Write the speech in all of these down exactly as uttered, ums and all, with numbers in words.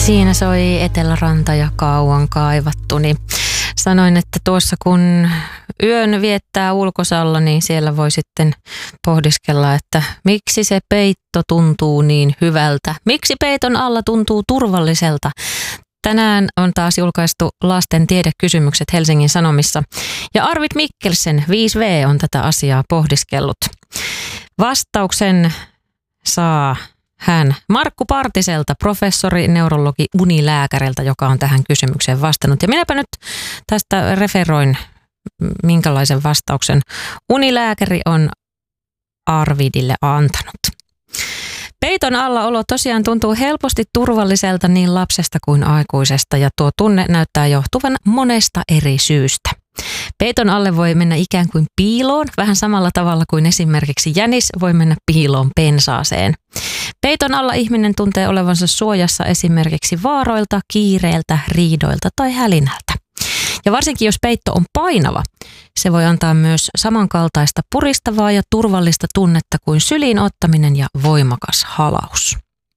Siinä soi Eteläranta ja Kauan kaivattu, niin sanoin, että tuossa kun yön viettää ulkosalla, niin siellä voi sitten pohdiskella, että miksi se peitto tuntuu niin hyvältä, miksi peiton alla tuntuu turvalliselta. Tänään on taas julkaistu lasten tiedekysymykset Helsingin Sanomissa ja Arvid Mikkelsen viisi vuotias on tätä asiaa pohdiskellut. Vastauksen saa hän Markku Partiselta, professori, neurologi, unilääkäriltä, joka on tähän kysymykseen vastannut. Ja minäpä nyt tästä referoin, minkälaisen vastauksen unilääkäri on Arvidille antanut. Peiton alla olo tosiaan tuntuu helposti turvalliselta niin lapsesta kuin aikuisesta ja tuo tunne näyttää johtuvan monesta eri syystä. Peiton alle voi mennä ikään kuin piiloon, vähän samalla tavalla kuin esimerkiksi jänis voi mennä piiloon pensaaseen. Peiton alla ihminen tuntee olevansa suojassa esimerkiksi vaaroilta, kiireiltä, riidoilta tai hälinältä. Ja varsinkin jos peitto on painava, se voi antaa myös samankaltaista puristavaa ja turvallista tunnetta kuin syliin ottaminen ja voimakas halaus.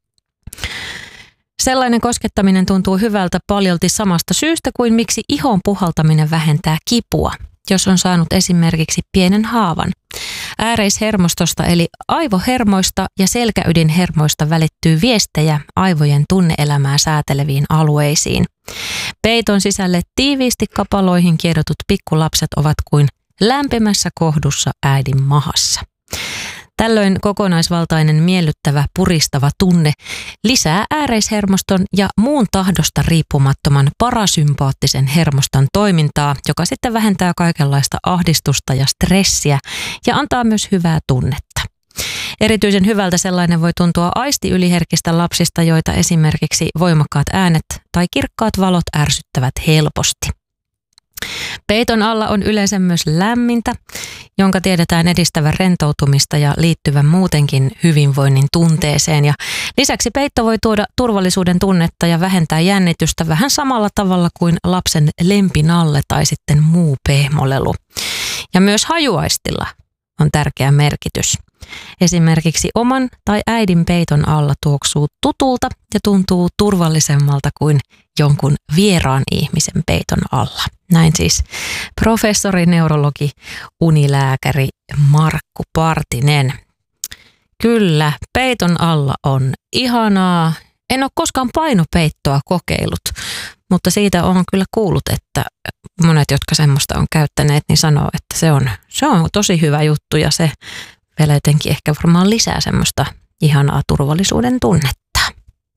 Sellainen koskettaminen tuntuu hyvältä paljolti samasta syystä kuin miksi ihon puhaltaminen vähentää kipua, jos on saanut esimerkiksi pienen haavan. Ääreishermostosta eli aivohermoista ja selkäydinhermoista välittyy viestejä aivojen tunneelämää sääteleviin alueisiin. Peiton sisälle tiiviisti kapaloihin kiedotut pikkulapset ovat kuin lämpimässä kohdussa äidin mahassa. Tällöin kokonaisvaltainen miellyttävä puristava tunne lisää ääreishermoston ja muun tahdosta riippumattoman parasympaattisen hermoston toimintaa, joka sitten vähentää kaikenlaista ahdistusta ja stressiä ja antaa myös hyvää tunnetta. Erityisen hyvältä sellainen voi tuntua aistiyliherkistä lapsista, joita esimerkiksi voimakkaat äänet tai kirkkaat valot ärsyttävät helposti. Peiton alla on yleensä myös lämmintä, jonka tiedetään edistävän rentoutumista ja liittyvän muutenkin hyvinvoinnin tunteeseen. Ja lisäksi peitto voi tuoda turvallisuuden tunnetta ja vähentää jännitystä vähän samalla tavalla kuin lapsen lempinalle tai sitten muu pehmolelu. Ja myös hajuaistilla on tärkeä merkitys. Esimerkiksi oman tai äidin peiton alla tuoksuu tutulta ja tuntuu turvallisemmalta kuin jonkun vieraan ihmisen peiton alla. Näin siis professori, neurologi, unilääkäri Markku Partinen. Kyllä, peiton alla on ihanaa. En ole koskaan painopeittoa kokeillut, mutta siitä olen kyllä kuullut, että monet, jotka semmoista on käyttäneet, niin sanoo, että se on, se on tosi hyvä juttu ja se vielä jotenkin ehkä varmaan lisää semmoista ihanaa turvallisuuden tunnetta.